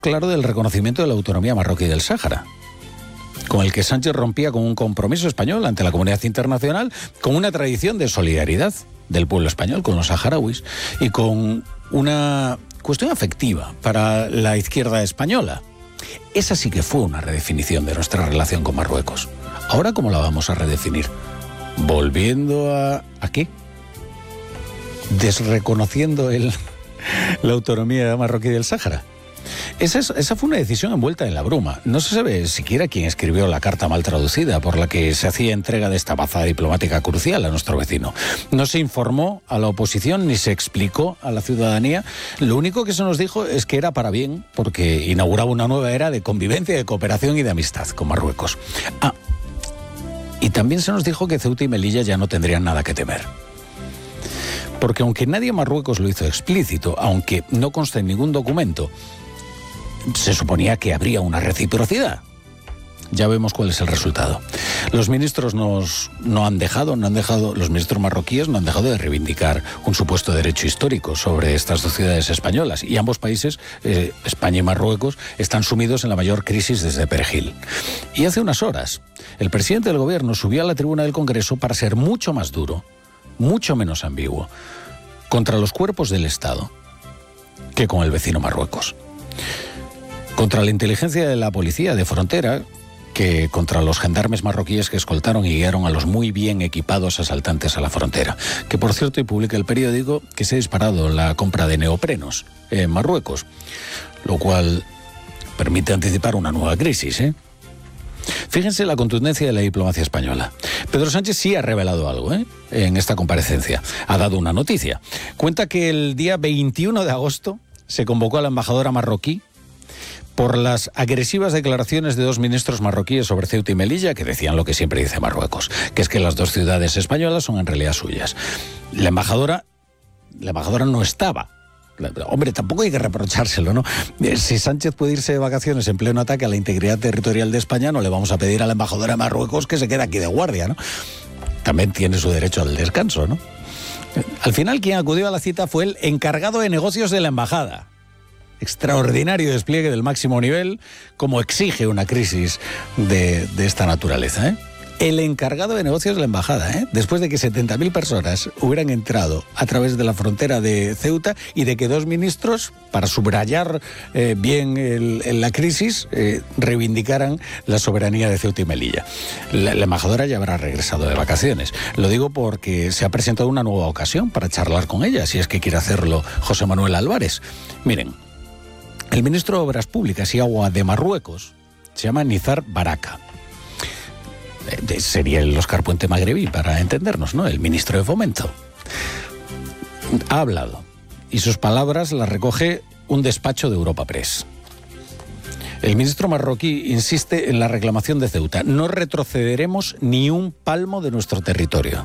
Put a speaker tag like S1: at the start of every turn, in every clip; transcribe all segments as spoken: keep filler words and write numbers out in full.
S1: claro del reconocimiento de la autonomía marroquí del Sáhara, con el que Sánchez rompía con un compromiso español ante la comunidad internacional, con una tradición de solidaridad del pueblo español con los saharauis y con una cuestión afectiva para la izquierda española. Esa sí que fue una redefinición de nuestra relación con Marruecos. Ahora, ¿cómo la vamos a redefinir? ¿Volviendo a... ¿a qué? ¿Desreconociendo el, la autonomía marroquí del Sáhara? Esa, es, esa fue una decisión envuelta en la bruma. No se sabe siquiera quién escribió la carta mal traducida por la que se hacía entrega de esta baza diplomática crucial a nuestro vecino. No se informó a la oposición ni se explicó a la ciudadanía. Lo único que se nos dijo es que era para bien, porque inauguraba una nueva era de convivencia, de cooperación y de amistad con Marruecos. Ah, y también se nos dijo que Ceuta y Melilla ya no tendrían nada que temer. Porque aunque nadie en Marruecos lo hizo explícito, aunque no consta en ningún documento, se suponía que habría una reciprocidad. Ya vemos cuál es el resultado. Los ministros nos, no han dejado, no han dejado, los ministros marroquíes no han dejado de reivindicar un supuesto derecho histórico sobre estas dos ciudades españolas. Y ambos países, eh, España y Marruecos, están sumidos en la mayor crisis desde Perejil. Y hace unas horas, el presidente del gobierno subió a la tribuna del Congreso para ser mucho más duro, mucho menos ambiguo, contra los cuerpos del Estado que con el vecino Marruecos. Contra la inteligencia de la policía de frontera, que contra los gendarmes marroquíes que escoltaron y guiaron a los muy bien equipados asaltantes a la frontera. Que, por cierto, y publica el periódico que se ha disparado la compra de neoprenos en Marruecos, lo cual permite anticipar una nueva crisis, ¿eh? Fíjense la contundencia de la diplomacia española. Pedro Sánchez sí ha revelado algo, ¿eh? En esta comparecencia. Ha dado una noticia. Cuenta que el día veintiuno de agosto se convocó a la embajadora marroquí por las agresivas declaraciones de dos ministros marroquíes sobre Ceuta y Melilla, que decían lo que siempre dice Marruecos, que es que las dos ciudades españolas son en realidad suyas. La embajadora, la embajadora no estaba. Hombre, tampoco hay que reprochárselo, ¿no? Si Sánchez puede irse de vacaciones en pleno ataque a la integridad territorial de España, no le vamos a pedir a la embajadora de Marruecos que se quede aquí de guardia, ¿no? También tiene su derecho al descanso, ¿no? Al final, quien acudió a la cita fue el encargado de negocios de la embajada. Extraordinario despliegue del máximo nivel, como exige una crisis de, de esta naturaleza, ¿eh? El encargado de negocios de la embajada, ¿eh? Después de que setenta mil personas hubieran entrado a través de la frontera de Ceuta y de que dos ministros, para subrayar eh, bien el, el, la crisis, eh, reivindicaran la soberanía de Ceuta y Melilla. La, la embajadora ya habrá regresado de vacaciones. Lo digo porque se ha presentado una nueva ocasión para charlar con ella, si es que quiere hacerlo José Manuel Álvarez. Miren, el ministro de Obras Públicas y Agua de Marruecos se llama Nizar Baraka. Eh, sería el Óscar Puente magrebí, para entendernos, ¿no? El ministro de Fomento. Ha hablado y sus palabras las recoge un despacho de Europa Press. El ministro marroquí insiste en la reclamación de Ceuta. No retrocederemos ni un palmo de nuestro territorio.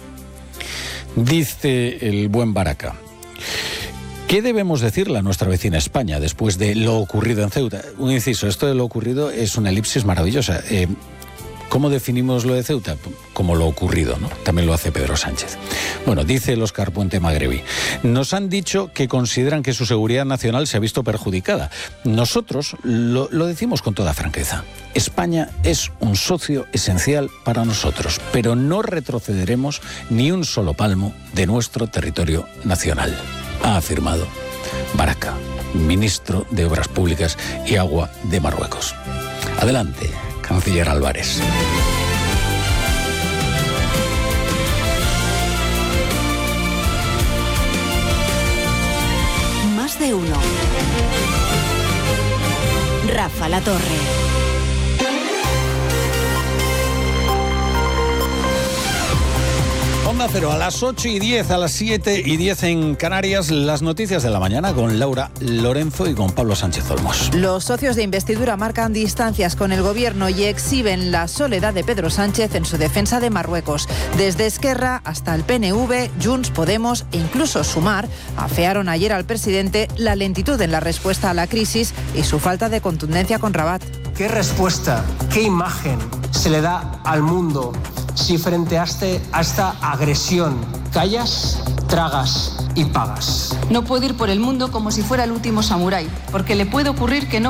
S1: Dice el buen Baraka: ¿qué debemos decirle a nuestra vecina España después de lo ocurrido en Ceuta? Un inciso, esto de lo ocurrido es una elipsis maravillosa. Eh, ¿Cómo definimos lo de Ceuta? Como lo ocurrido, ¿no? También lo hace Pedro Sánchez. Bueno, dice el Óscar Puente magrebí: nos han dicho que consideran que su seguridad nacional se ha visto perjudicada. Nosotros lo, lo decimos con toda franqueza. España es un socio esencial para nosotros, pero no retrocederemos ni un solo palmo de nuestro territorio nacional, ha afirmado Baraka, ministro de Obras Públicas y Agua de Marruecos. Adelante, canciller Álvarez.
S2: Más de uno. Rafa La Torre.
S1: Onda Cero, a las ocho y diez, a las siete y diez en Canarias, las noticias de la mañana con Laura Lorenzo y con Pablo Sánchez Olmos.
S3: Los socios de investidura marcan distancias con el gobierno y exhiben la soledad de Pedro Sánchez en su defensa de Marruecos. Desde Esquerra hasta el P N V, Junts, Podemos e incluso Sumar afearon ayer al presidente la lentitud en la respuesta a la crisis y su falta de contundencia con Rabat.
S4: ¿Qué respuesta, qué imagen se le da al mundo si frente a, este, a esta agresión callas, tragas y pagas?
S5: No puede ir por el mundo como si fuera el último samurái, porque le puede ocurrir que no